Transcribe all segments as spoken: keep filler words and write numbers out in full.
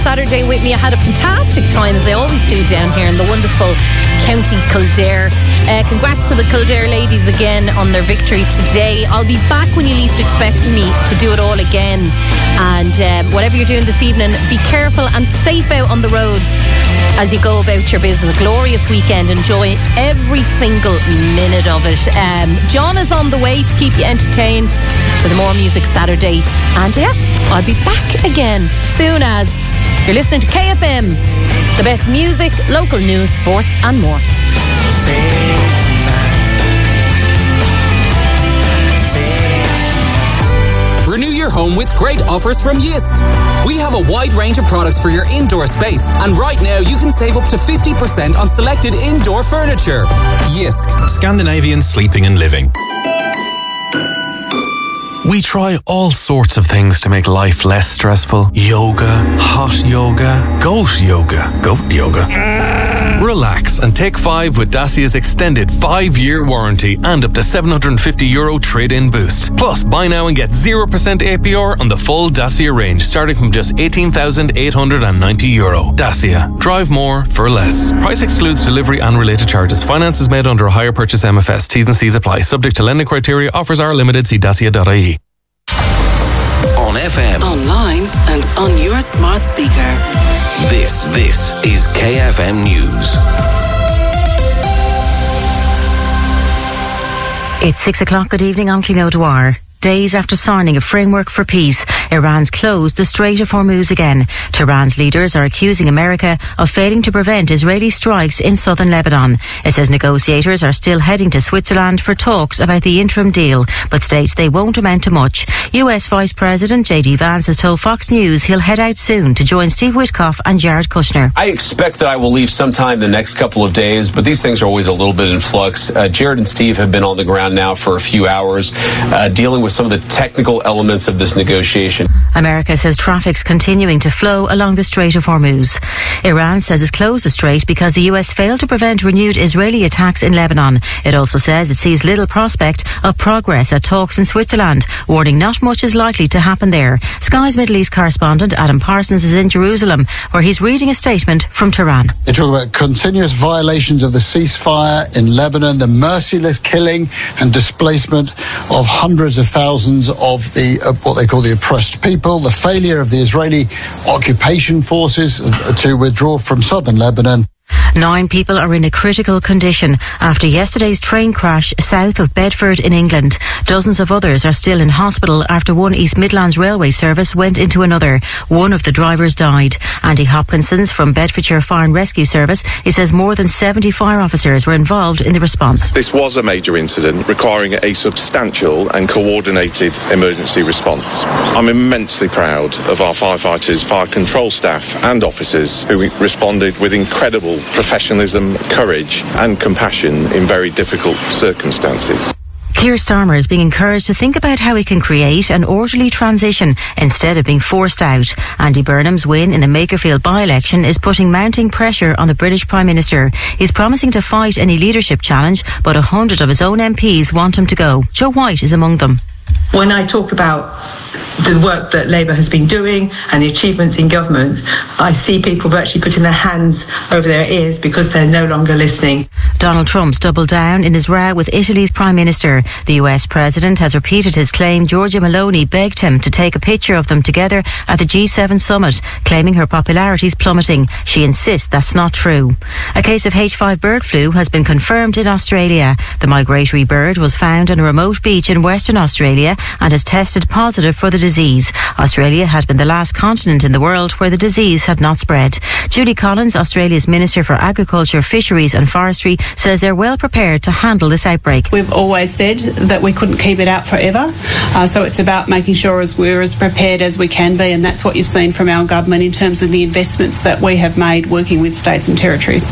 Saturday with me. I had a fantastic time, as I always do, down here in the wonderful County Kildare. Uh, congrats to the Kildare ladies again on their victory today. I'll be back when you least expect me to do it all again. And uh, whatever you're doing this evening, be careful and safe out on the roads as you go about your business. A glorious weekend. Enjoy every single minute of it. Um, John is on the way to keep you entertained with More Music Saturday. And yeah, I'll be back again soon as you're listening to K F M, the best music, local news, sports and more. Renew your home with great offers from Jysk. We have a wide range of products for your indoor space, and right now you can save up to fifty percent on selected indoor furniture. Jysk. Scandinavian sleeping and living. We try all sorts of things to make life less stressful. Yoga, hot yoga, goat yoga, goat yoga. Relax and take five with Dacia's extended five-year warranty and up to seven hundred fifty euro trade-in boost. Plus, buy now and get zero percent A P R on the full Dacia range, starting from just eighteen thousand eight hundred ninety euro. Dacia. Drive more for less. Price excludes delivery and related charges. Finance is made under a hire purchase M F S. T's and C's apply. Subject to lending criteria. Offers are limited. See dacia dot I E. On F M, online and on your smart speaker. This, this is K F M News. It's six o'clock. Good evening. I'm Clino Dwyer. Days after signing a framework for peace, Iran's closed the Strait of Hormuz again. Tehran's leaders are accusing America of failing to prevent Israeli strikes in southern Lebanon. It says negotiators are still heading to Switzerland for talks about the interim deal, but states they won't amount to much. U S Vice President J D Vance has told Fox News he'll head out soon to join Steve Witkoff and Jared Kushner. I expect that I will leave sometime the next couple of days, but these things are always a little bit in flux. Uh, Jared and Steve have been on the ground now for a few hours, uh, dealing with some of the technical elements of this negotiation. America says traffic's continuing to flow along the Strait of Hormuz. Iran says it's closed the strait because the U S failed to prevent renewed Israeli attacks in Lebanon. It also says it sees little prospect of progress at talks in Switzerland, warning not much is likely to happen there. Sky's Middle East correspondent Adam Parsons is in Jerusalem, where he's reading a statement from Tehran. They talk about continuous violations of the ceasefire in Lebanon, the merciless killing and displacement of hundreds of thousands of the uh, what they call the oppressed people, the failure of the Israeli occupation forces to withdraw from southern Lebanon. Nine people are in a critical condition after yesterday's train crash south of Bedford in England. Dozens of others are still in hospital after one East Midlands railway service went into another. One of the drivers died. Andy Hopkinson's from Bedfordshire Fire and Rescue Service, he says more than seventy fire officers were involved in the response. This was a major incident requiring a substantial and coordinated emergency response. I'm immensely proud of our firefighters, fire control staff and officers who responded with incredible professionalism, courage and compassion in very difficult circumstances. Keir Starmer is being encouraged to think about how he can create an orderly transition instead of being forced out. Andy Burnham's win in the Makerfield by-election is putting mounting pressure on the British Prime Minister. He's promising to fight any leadership challenge, but a hundred of his own M Ps want him to go. Joe White is among them. When I talk about the work that Labour has been doing and the achievements in government, I see people virtually putting their hands over their ears because they're no longer listening. Donald Trump's doubled down in his row with Italy's Prime Minister. The U S President has repeated his claim Giorgia Meloni begged him to take a picture of them together at the G seven summit, claiming her popularity is plummeting. She insists that's not true. A case of H five bird flu has been confirmed in Australia. The migratory bird was found on a remote beach in Western Australia and has tested positive for the disease. Australia had been the last continent in the world where the disease had not spread. Julie Collins, Australia's Minister for Agriculture, Fisheries and Forestry, says they're well prepared to handle this outbreak. We've always said that we couldn't keep it out forever, uh, so it's about making sure as we're as prepared as we can be, and that's what you've seen from our government in terms of the investments that we have made working with states and territories. Yeah.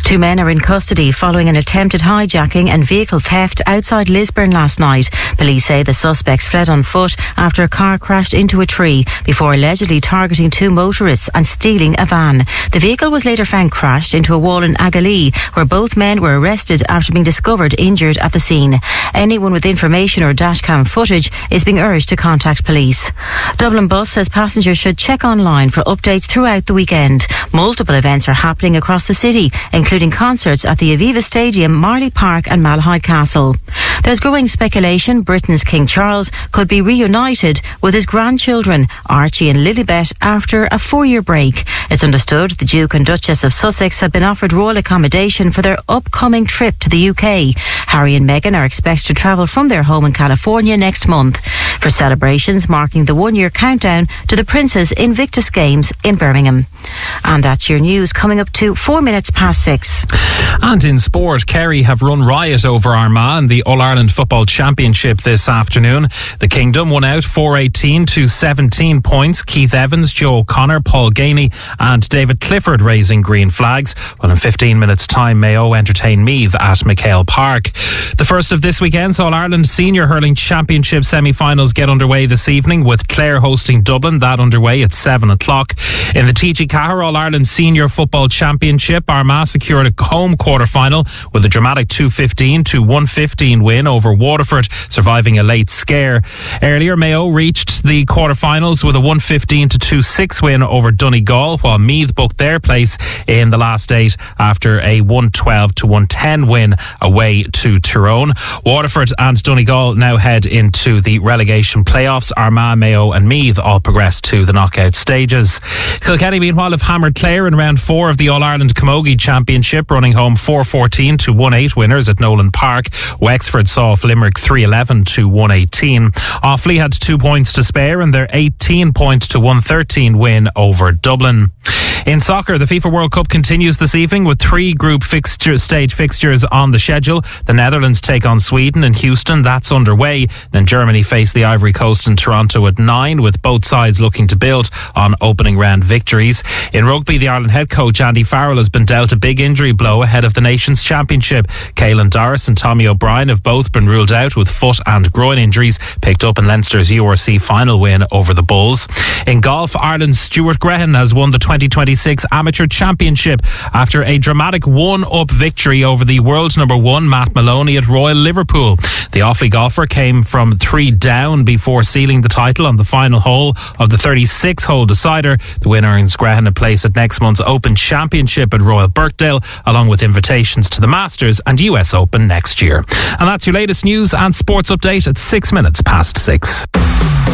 Two men are in custody following an attempted hijacking and vehicle theft outside Lisburn last night. Police say the suspects fled on foot after a car crashed into a tree before allegedly targeting two motorists and stealing a van. The vehicle was later found crashed into a wall in Agalee, where both men were arrested after being discovered injured at the scene. Anyone with information or dashcam footage is being urged to contact police. Dublin Bus says passengers should check online for updates throughout the weekend. Multiple events are happening across the city, including concerts at the Aviva Stadium, Marley Park and Malahide Castle. There's growing speculation Britain's King Charles could be reunited with his grandchildren, Archie and Lilibet, after a four-year break. It's understood the Duke and Duchess of Sussex have been offered royal accommodation for their upcoming trip to the U K. Harry and Meghan are expected to travel from their home in California next month for celebrations marking the one-year countdown to the Prince's Invictus Games in Birmingham. And that's your news, coming up to four minutes past six. And in sport, Kerry have run riot over Armagh in the All-Ireland Football Championship this afternoon. The Kingdom won out four eighteen to seventeen points. Keith Evans, Joe O'Connor, Paul Ganey and David Clifford raising green flags. Well, in fifteen minutes' time, Mayo entertain Meath at McHale Park. The first of this weekend's All-Ireland Senior Hurling Championship semi-finals get underway this evening, with Clare hosting Dublin. That underway at seven o'clock. In the T G Cahir All-Ireland Senior Football Championship, Armagh secured a home quarter-final with a dramatic two fifteen to one fifteen win over Waterford, surviving a late scare. Earlier, Mayo reached the quarter-finals with a one fifteen to two six win over Donegal, while Meath booked their place in the last eight after a one twelve to one ten win away to Tyrone. Waterford and Donegal now head into the relegation playoffs. Armagh, Mayo and Meath all progress to the knockout stages. Kilkenny, meanwhile, have hammered Clare in round four of the All-Ireland Camogie Championship, running home four fourteen to one eight winners at Nolan Park. Wexford saw off Limerick three eleven to one eighteen. Offaly had two points to spare in their eighteen point to one thirteen win over Dublin. In soccer, the FIFA World Cup continues this evening with three group fixture stage fixtures on the schedule. The Netherlands take on Sweden in Houston. That's underway. Then Germany face the Ivory Coast in Toronto at nine, with both sides looking to build on opening round victories. In rugby, the Ireland head coach Andy Farrell has been dealt a big injury blow ahead of the Nations Championship. Caelan Doris and Tommy O'Brien have both been ruled out with foot and groin injuries picked up in Leinster's U R C final win over the Bulls. In golf, Ireland's Stuart Grehan has won the twenty twenty-six Amateur Championship after a dramatic one-up victory over the world number one Matt Maloney at Royal Liverpool. The Offaly golfer came from three down before sealing the title on the final hole of the thirty-six hole decider. The winner earns Grehan a place at next month's Open Championship at Royal Birkdale, along with invitations to the Masters and U S Open next year. And that's your latest news and sports update at six minutes past six.